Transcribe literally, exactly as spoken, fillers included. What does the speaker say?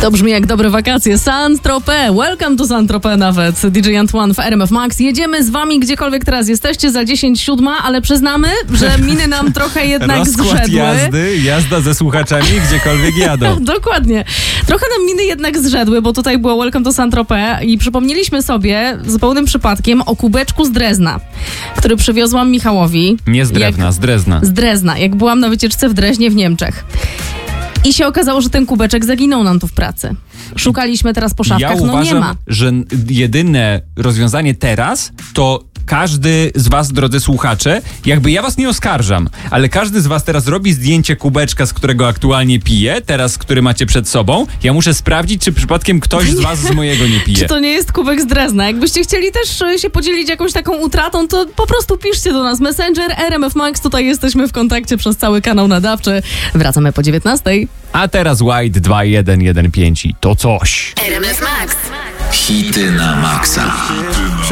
To brzmi jak dobre wakacje. Saint-Tropez. Welcome to Saint-Tropez nawet. D J Antoine w R M F Max. Jedziemy z wami gdziekolwiek teraz jesteście za dziesięć siódma, ale przyznamy, że miny nam trochę jednak Rozkład zrzedły. jazdy, jazda ze słuchaczami gdziekolwiek jadą. Dokładnie. Trochę nam miny jednak zrzedły, bo tutaj było Welcome to Saint-Tropez i przypomnieliśmy sobie zupełnym przypadkiem o kubeczku z Drezna, który przywiozłam Michałowi. Nie z Drewna, jak, z Drezna. Z Drezna, jak byłam na wycieczce w Dreźnie w Niemczech. I się okazało, że ten kubeczek zaginął nam tu w pracy. Szukaliśmy teraz po szafkach, Ja no uważam, nie ma. że jedyne rozwiązanie teraz to każdy z was, drodzy słuchacze, jakby ja was nie oskarżam, ale każdy z was teraz robi zdjęcie kubeczka, z którego aktualnie pije, teraz, który macie przed sobą. Ja muszę sprawdzić, czy przypadkiem ktoś z was z mojego nie pije. Czy to nie jest kubek z Drezna? Jakbyście chcieli też e, się podzielić jakąś taką utratą, to po prostu piszcie do nas. Messenger, R M F Max, tutaj jesteśmy w kontakcie przez cały kanał nadawczy. Wracamy po dziewiętnastej. A teraz White dwa jeden jeden pięć i to coś. R M F Max. Hity na maksa.